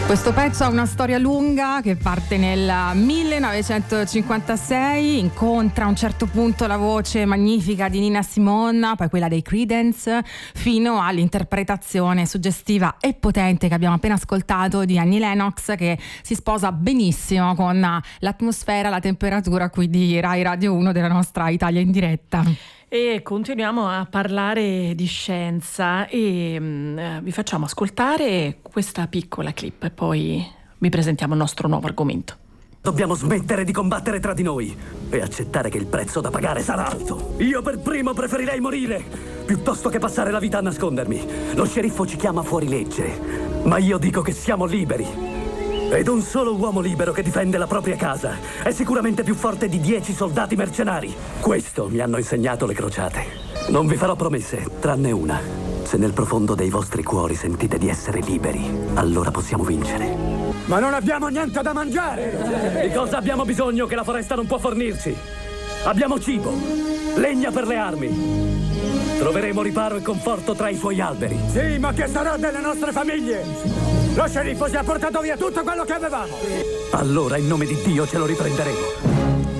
Questo pezzo ha una storia lunga che parte nel 1956, incontra a un certo punto la voce magnifica di Nina Simone, poi quella dei Creedence, fino all'interpretazione suggestiva e potente che abbiamo appena ascoltato di Annie Lennox, che si sposa benissimo con l'atmosfera, la temperatura qui di Rai Radio 1 della nostra Italia in diretta. E continuiamo a parlare di scienza e vi facciamo ascoltare questa piccola clip e poi vi presentiamo il nostro nuovo argomento. Dobbiamo smettere di combattere tra di noi e accettare che il prezzo da pagare sarà alto. Io per primo preferirei morire piuttosto che passare la vita a nascondermi. Lo sceriffo ci chiama fuori legge, ma io dico che siamo liberi. Ed un solo uomo libero che difende la propria casa è sicuramente più forte di 10 soldati mercenari. Questo mi hanno insegnato le crociate. Non vi farò promesse, tranne una. Se nel profondo dei vostri cuori sentite di essere liberi, allora possiamo vincere. Ma non abbiamo niente da mangiare! Di cosa abbiamo bisogno che la foresta non può fornirci? Abbiamo cibo, legna per le armi. Troveremo riparo e conforto tra i suoi alberi. Sì, ma che sarà delle nostre famiglie? Lo sceriffo si è portato via tutto quello che avevamo! Allora, in nome di Dio, ce lo riprenderemo.